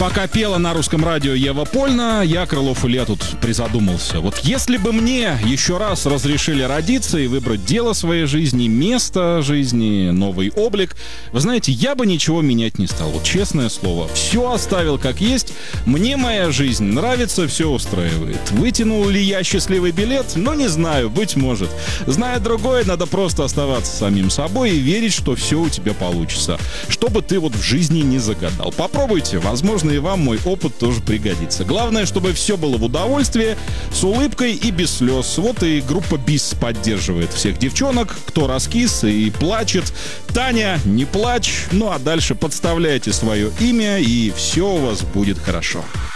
Пока пела на русском радио Ева Польна, я, Крылов Илья, тут призадумался. Вот если бы мне еще раз разрешили родиться и выбрать дело своей жизни, место жизни, новый облик, вы знаете, я бы ничего менять не стал. Вот честное слово. Все оставил как есть. Мне моя жизнь нравится, все устраивает. Вытянул ли я счастливый билет? Ну, не знаю, быть может. Зная другое, надо просто оставаться самим собой и верить, что все у тебя получится. Что бы ты вот в жизни не загадал. Попробуйте, возможно, и вам мой опыт тоже пригодится. Главное, чтобы все было в удовольствии, с улыбкой и без слез. Вот и группа БИС поддерживает всех девчонок, кто раскис и плачет. Таня, не плачь. Ну а дальше подставляйте свое имя, и все у вас будет хорошо.